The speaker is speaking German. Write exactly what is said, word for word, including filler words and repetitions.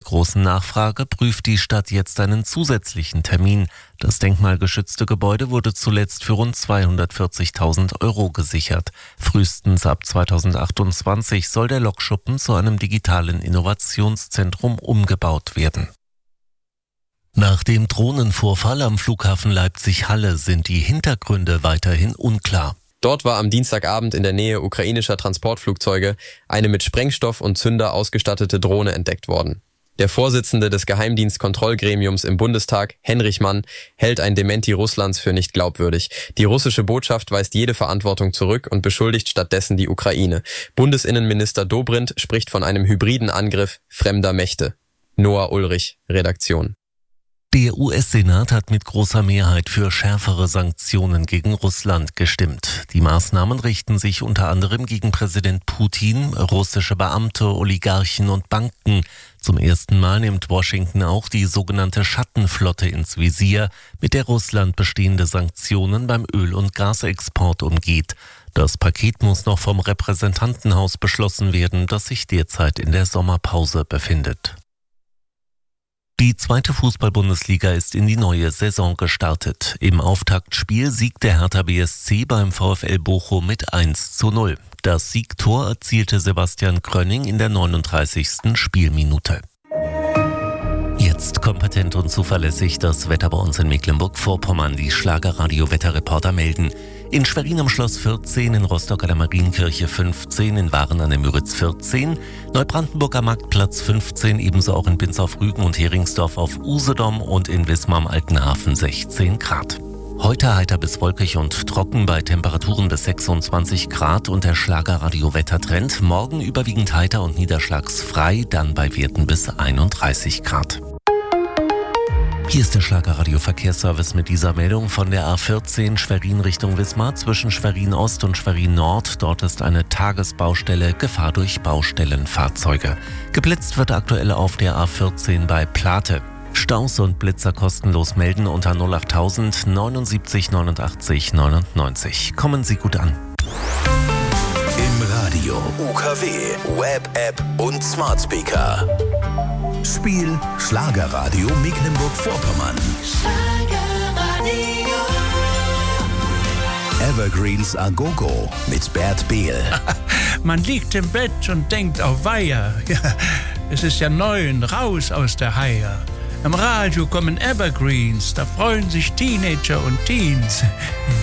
großen Nachfrage prüft die Stadt jetzt einen zusätzlichen Termin. Das denkmalgeschützte Gebäude wurde zuletzt für rund zweihundertvierzigtausend Euro gesichert. Frühestens ab zweitausendachtundzwanzig soll der Lokschuppen zu einem digitalen Innovationszentrum umgebaut werden. Nach dem Drohnenvorfall am Flughafen Leipzig-Halle sind die Hintergründe weiterhin unklar. Dort war am Dienstagabend in der Nähe ukrainischer Transportflugzeuge eine mit Sprengstoff und Zünder ausgestattete Drohne entdeckt worden. Der Vorsitzende des Geheimdienstkontrollgremiums im Bundestag, Henrich Mann, hält ein Dementi Russlands für nicht glaubwürdig. Die russische Botschaft weist jede Verantwortung zurück und beschuldigt stattdessen die Ukraine. Bundesinnenminister Dobrindt spricht von einem hybriden Angriff fremder Mächte. Noah Ulrich, Redaktion. Der U S-Senat hat mit großer Mehrheit für schärfere Sanktionen gegen Russland gestimmt. Die Maßnahmen richten sich unter anderem gegen Präsident Putin, russische Beamte, Oligarchen und Banken. Zum ersten Mal nimmt Washington auch die sogenannte Schattenflotte ins Visier, mit der Russland bestehende Sanktionen beim Öl- und Gasexport umgeht. Das Paket muss noch vom Repräsentantenhaus beschlossen werden, das sich derzeit in der Sommerpause befindet. Die zweite Fußball-Bundesliga ist in die neue Saison gestartet. Im Auftaktspiel siegte Hertha B S C beim VfL Bochum mit eins zu null. Das Siegtor erzielte Sebastian Krönning in der neununddreißigsten Spielminute. Jetzt kompetent und zuverlässig das Wetter bei uns in Mecklenburg-Vorpommern. Die Schlagerradio-Wetterreporter melden: in Schwerin am Schloss vierzehn, in Rostock an der Marienkirche fünfzehn, in Waren an der Müritz vierzehn, Neubrandenburg am Marktplatz fünfzehn, ebenso auch in Binz auf Rügen und Heringsdorf auf Usedom und in Wismar am Altenhafen sechzehn Grad. Heute heiter bis wolkig und trocken bei Temperaturen bis sechsundzwanzig Grad und der Schlagerradio-Wettertrend. Morgen überwiegend heiter und niederschlagsfrei, dann bei Werten bis einunddreißig Grad. Hier ist der Schlagerradio-Verkehrsservice mit dieser Meldung von der A vierzehn Schwerin Richtung Wismar zwischen Schwerin Ost und Schwerin Nord. Dort ist eine Tagesbaustelle, Gefahr durch Baustellenfahrzeuge. Geblitzt wird aktuell auf der A vierzehn bei Plate. Staus und Blitzer kostenlos melden unter null achttausend neunundsiebzig neunundachtzig neunundneunzig. Kommen Sie gut an. Im Radio, U K W, Web, App und Smart Speaker. Spiel Schlagerradio Mecklenburg-Vorpommern. Schlagerradio. Evergreens a Go-Go mit Bert Behl. Man liegt im Bett und denkt auf Weiher. Ja, es ist ja neu und raus aus der Haie. Am Radio kommen Evergreens, da freuen sich Teenager und Teens.